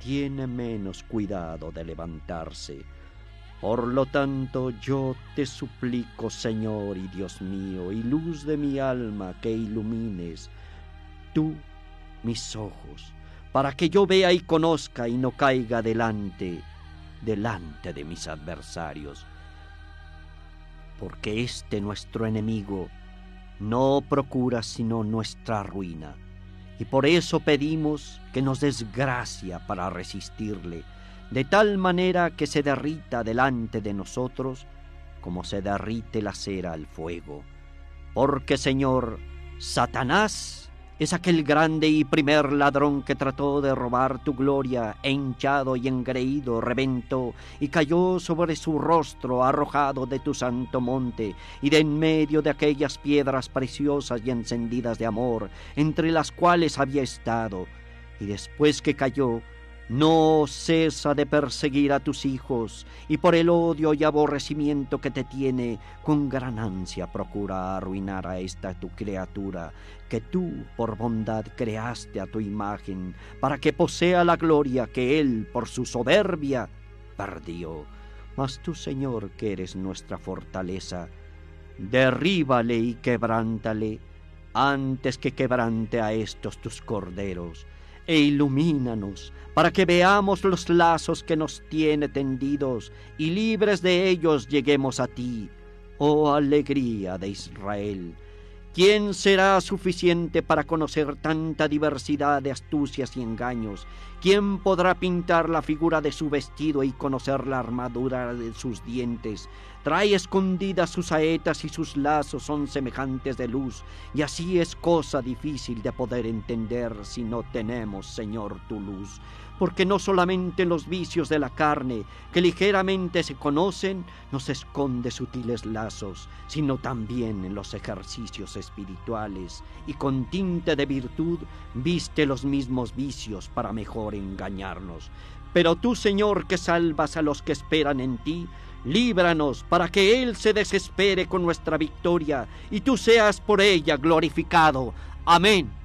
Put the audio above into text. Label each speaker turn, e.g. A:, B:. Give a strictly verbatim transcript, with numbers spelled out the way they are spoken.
A: tiene menos cuidado de levantarse. Por lo tanto, yo te suplico, Señor y Dios mío, y luz de mi alma, que ilumines tú mis ojos, para que yo vea y conozca y no caiga delante, delante de mis adversarios. Porque este nuestro enemigo no procura sino nuestra ruina, y por eso pedimos que nos des gracia para resistirle, de tal manera que se derrita delante de nosotros como se derrite la cera al fuego. Porque, Señor, Satanás es aquel grande y primer ladrón que trató de robar tu gloria, e hinchado y engreído reventó y cayó sobre su rostro arrojado de tu santo monte, y de en medio de aquellas piedras preciosas y encendidas de amor, entre las cuales había estado, y después que cayó, no cesa de perseguir a tus hijos, y por el odio y aborrecimiento que te tiene, con gran ansia procura arruinar a esta tu criatura, que tú por bondad creaste a tu imagen, para que posea la gloria que él por su soberbia perdió. Mas tú, Señor, que eres nuestra fortaleza, derríbale y quebrántale, antes que quebrante a estos tus corderos, e ilumínanos, para que veamos los lazos que nos tiene tendidos, y libres de ellos lleguemos a ti, oh alegría de Israel. ¿Quién será suficiente para conocer tanta diversidad de astucias y engaños? ¿Quién podrá pintar la figura de su vestido y conocer la armadura de sus dientes? Trae escondidas sus saetas y sus lazos son semejantes de luz, y así es cosa difícil de poder entender si no tenemos, Señor, tu luz. Porque no solamente en los vicios de la carne, que ligeramente se conocen, nos esconde sutiles lazos, sino también en los ejercicios espirituales, y con tinte de virtud viste los mismos vicios para mejor engañarnos. Pero tú, Señor, que salvas a los que esperan en ti, líbranos para que Él se desespere con nuestra victoria, y tú seas por ella glorificado. Amén.